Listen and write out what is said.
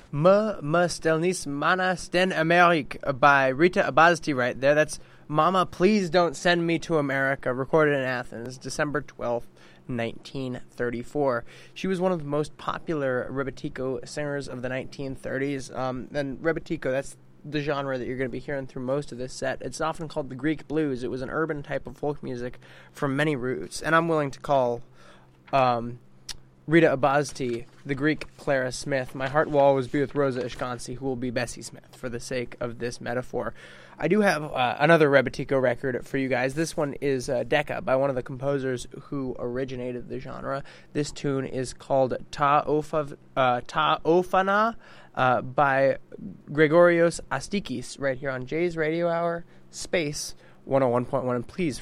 Me stelnis mana sten Amerik by Rita Abazti right there. That's Mama, Please Don't Send Me to America, recorded in Athens, December 12th, 1934. She was one of the most popular Rebetiko singers of the 1930s. And Rebetiko, that's the genre that you're going to be hearing through most of this set. It's often called the Greek blues. It was an urban type of folk music from many roots. And I'm willing to call Rita Abazti the Greek Clara Smith. My heart will always be with Rosa Ishkansi, who will be Bessie Smith, for the sake of this metaphor. I do have another Rebetiko record for you guys. This one is Decca, by one of the composers who originated the genre. This tune is called Ta Ofana by Gregorios Astikis, right here on Jay's Radio Hour, Space 101.1. And please,